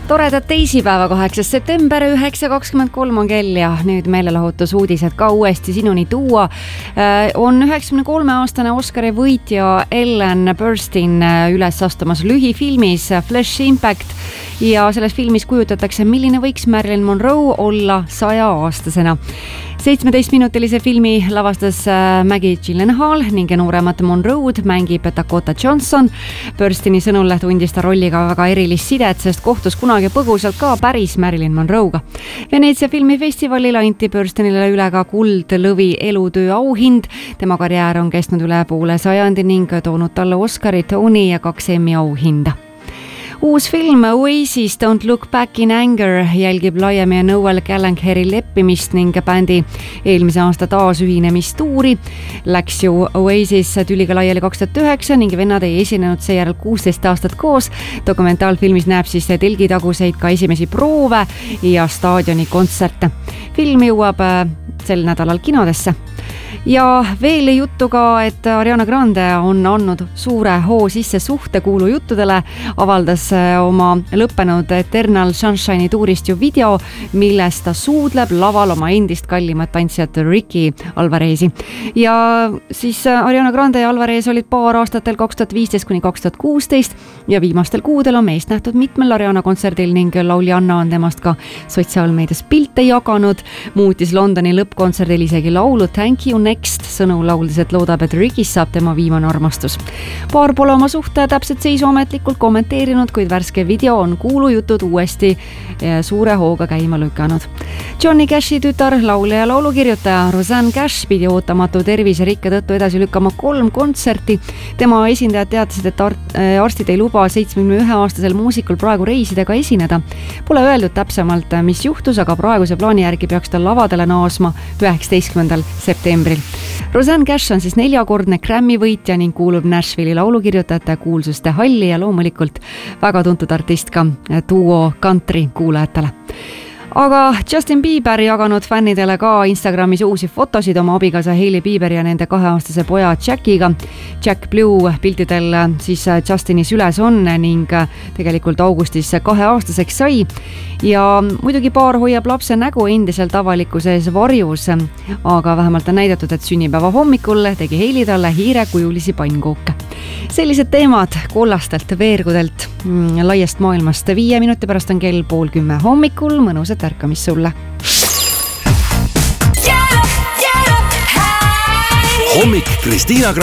Toredad teisipäeva 8. september 9.23 on kell ja nüüd meelelahutusuudised ka uuesti sinuni tuua. On 93-aastane Oscari võitja Ellen Burstyn üles astumas lühifilmis Flesh Impact ja selles filmis kujutatakse, milline võiks Marilyn Monroe olla 100-aastasena. 17-minutilise filmi lavastas Maggie Gyllenhaal ning nooremat Monroe'd mängib Dakota Johnson. Burstyni sõnul tundis ta rolliga väga erilist sidet, sest kohtus kunagi põgusalt ka päris Marilyn Monroe'ga. Veneetsia filmifestivalil anti Burstynile üle ka kuldlõvi elutöö auhind. Tema karjäär on kestnud üle poole sajandi ning toonud talle Oscari, Tony ja 2 Emmy auhinda. Uus film Oasis Don't Look Back in Anger jälgib Liam ja Noel Gallagher leppimist ning bändi eelmise aasta taasühinemistuuri. Läks ju Oasis tüliga laiali 2009 ning vennad ei esinenud seejärel 16 aastat koos. Dokumentaalfilmis näeb siis telgitaguseid ka esimesi proove ja staadioni kontserte. Film jõuab sel nädalal kinodesse. Ja veel juttu ka, et Ariana Grande on andnud suure hoo sisse suhtekuulujuttudele, avaldas oma lõppenud Eternal Sunshine'i tuurist ju video, milles ta suudleb laval oma endist kallimat tantsijat Ricky Alvarezi. Ja siis Ariana Grande ja Alvarez olid paar aastatel 2015–2016 ja viimastel kuudel on meest nähtud mitmel Ariana kontserdil ning lauljanna on temast ka sotsiaalmeedias pilte jaganud, muutis Londoni lõppkontserdil isegi laulu Thank You Next, sõnu lauldes, et loodab, et Rickis saab tema viimane armastus. Paar pole oma suhte täpselt seisu ametlikult kommenteerinud, kuid värske video on kuulujutud uuesti suure hooga käima lükanud. Johnny Cashi tütar, laulja ja laulukirjutaja Rosanne Cash pidi ootamatu terviserikke tõttu edasi lükkama 3 kontserti. Tema esindajad teadsid, et arstid ei luba 71-aastasel muusikul praegu reisidega esineda. Pole öeldud täpsemalt, mis juhtus, aga praeguse plaani järgi peaks ta lavadele naasma 19. septembril. Rosanne Cash on siis 4-kordne Grammy võitja ning kuulub Nashville'i laulukirjutajate kuulsuste halli ja loomulikult väga tuntud artist ka duo country kuulajatele. Aga Justin Bieber jaganud fännidele ka Instagramis uusi fotosid oma abikaasa Hailey Bieber ja nende 2-aastase poja Jackiga. Jack Blue piltidel siis Justini süles on ning tegelikult augustis 2-aastaseks sai. Ja muidugi paar hoiab lapse nägu endiselt avalikkuse ees varjus, aga vähemalt on näidatud, et sünnipäeva hommikul tegi Hailey talle hiirekujulisi pannkooke. Sellised teemad kollastelt veergudelt laiast maailmast. 5 minuti pärast on kell 9:30 hommikul. Mõnusat ärkamist sulle. Hommik Kristiina